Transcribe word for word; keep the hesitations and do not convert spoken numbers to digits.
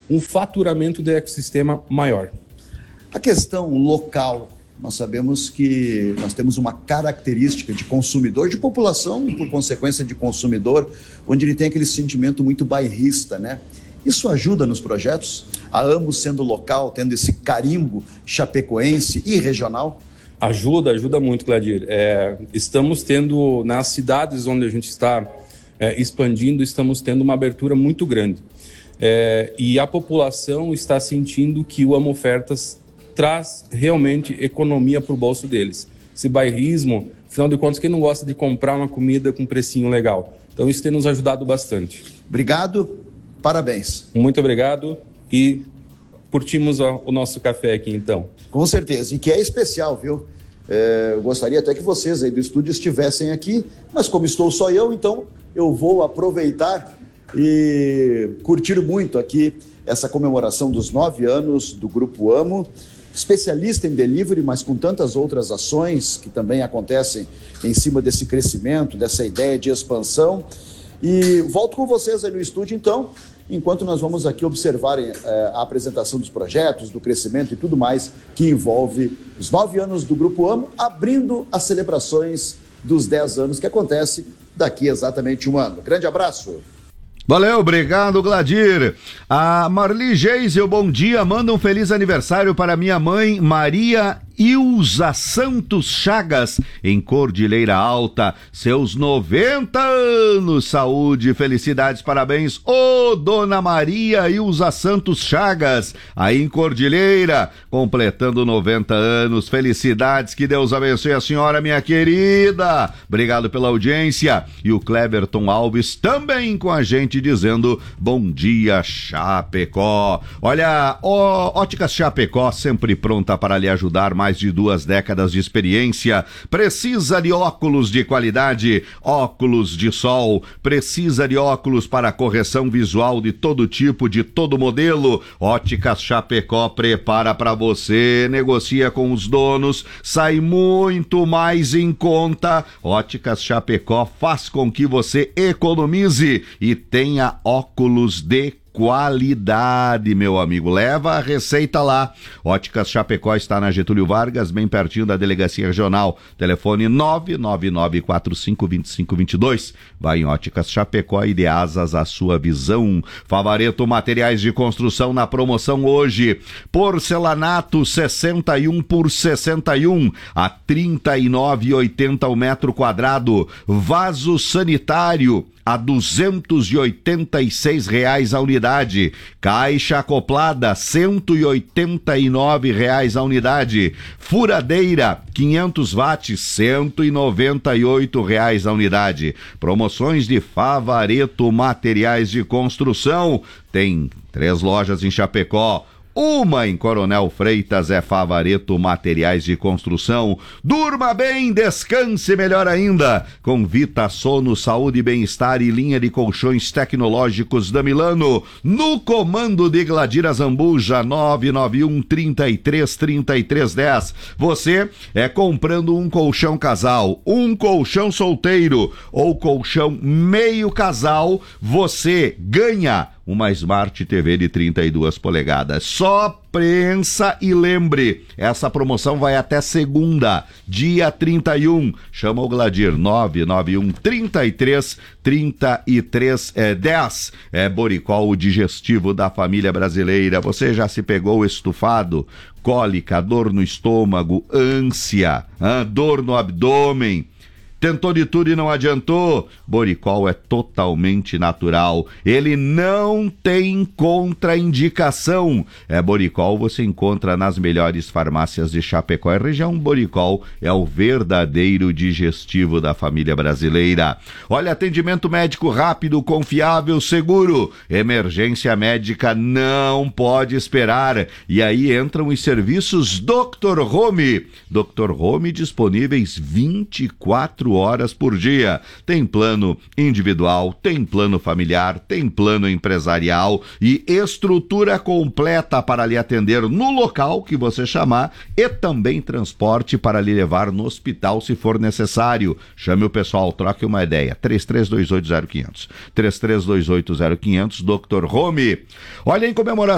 um faturamento do ecossistema maior. A questão local, nós sabemos que nós temos uma característica de consumidor, de população, por consequência de consumidor, onde ele tem aquele sentimento muito bairrista, né? Isso ajuda nos projetos? A Amos sendo local, tendo esse carimbo chapecoense e regional? Ajuda, ajuda muito, Gladir. É, estamos tendo, nas cidades onde a gente está é, expandindo, estamos tendo uma abertura muito grande. É, e a população está sentindo que o Amo Ofertas traz realmente economia para o bolso deles. Esse bairrismo, afinal de contas, quem não gosta de comprar uma comida com precinho legal? Então isso tem nos ajudado bastante. Obrigado, parabéns. Muito obrigado e curtimos o nosso café aqui então. Com certeza, e que é especial, viu? É, eu gostaria até que vocês aí do estúdio estivessem aqui, mas como estou só eu, então eu vou aproveitar e curtir muito aqui essa comemoração dos nove anos do Grupo Amo, especialista em delivery, mas com tantas outras ações que também acontecem em cima desse crescimento, dessa ideia de expansão. E volto com vocês aí no estúdio, então, enquanto nós vamos aqui observar eh, a apresentação dos projetos, do crescimento e tudo mais que envolve os nove anos do Grupo Amo, abrindo as celebrações dos dez anos que acontece daqui exatamente um ano. Grande abraço! Valeu, obrigado, Gladir. A Marli Geisel, bom dia, manda um feliz aniversário para minha mãe, Maria Ilza Santos Chagas, em Cordilheira Alta, seus noventa anos, saúde, felicidades, parabéns, ô Dona Maria Ilza Santos Chagas, aí em Cordilheira, completando noventa anos, felicidades, que Deus abençoe a senhora, minha querida, obrigado pela audiência, e o Cleberton Alves também com a gente, dizendo bom dia, Chapecó. Olha, ó, Óticas Chapecó, sempre pronta para lhe ajudar, mais de duas décadas de experiência. Precisa de óculos de qualidade, óculos de sol, precisa de óculos para correção visual de todo tipo, de todo modelo. Óticas Chapecó prepara para você, negocia com os donos, sai muito mais em conta. Óticas Chapecó faz com que você economize e tenha óculos de qualidade, meu amigo. Leva a receita lá. Óticas Chapecó está na Getúlio Vargas, bem pertinho da Delegacia Regional. Telefone nove nove nove quatro cinco dois cinco dois dois. Vai em Óticas Chapecó e dê asas à sua visão. Favareto Materiais de Construção na promoção hoje. Porcelanato sessenta e um por sessenta e um a trinta e nove reais e oitenta centavos o metro quadrado. Vaso sanitário a duzentos e oitenta e seis reais a unidade. Caixa acoplada, cento e oitenta e nove reais a unidade. Furadeira, quinhentos watts, cento e noventa e oito reais a unidade. Promoções de Favareto Materiais de Construção. Tem três lojas em Chapecó. Uma em Coronel Freitas, é Favareto Materiais de Construção. Durma bem, descanse melhor ainda. Com Vita Sono, saúde e bem-estar e linha de colchões tecnológicos da Milano. No comando de Gladira Zambuja, nove nove um, trinta e três, trinta e três, dez. Você é comprando um colchão casal, um colchão solteiro ou colchão meio casal, você ganha uma Smart T V de trinta e duas polegadas. Só prensa e lembre, essa promoção vai até segunda, dia trinta e um. Chama o Gladir, nove nove um, trinta e três, trinta e três, é, dez. É Boricol, o digestivo da família brasileira. Você já se pegou estufado? Cólica, dor no estômago, ânsia, ah, dor no abdômen? Tentou de tudo e não adiantou? Boricol é totalmente natural. Ele não tem contraindicação. É Boricol, você encontra nas melhores farmácias de Chapecó e região. Boricol é o verdadeiro digestivo da família brasileira. Olha, atendimento médico rápido, confiável, seguro. Emergência médica não pode esperar. E aí entram os serviços doutor Home. doutor Home disponíveis vinte e quatro horas por dia. Tem plano individual, tem plano familiar, tem plano empresarial e estrutura completa para lhe atender no local que você chamar e também transporte para lhe levar no hospital se for necessário. Chame o pessoal, troque uma ideia. três três dois oito zero quinhentos. três três dois oito zero quinhentos, doutor Home. Olha, em comemoração